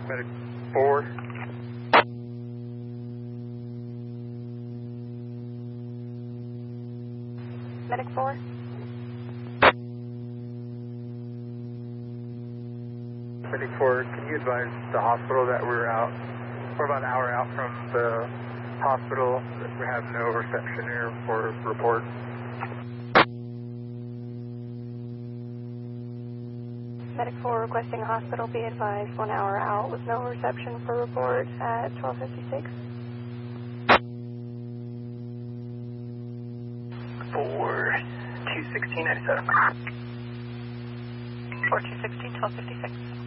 Medic 4. Medic 4. Medic 4, can you advise the hospital that we're about an hour out from the hospital, that we have no reception here for report? Medic 4 requesting hospital be advised 1 hour out with no reception for report at 12:56. 4-216-97. 4216, 12:56.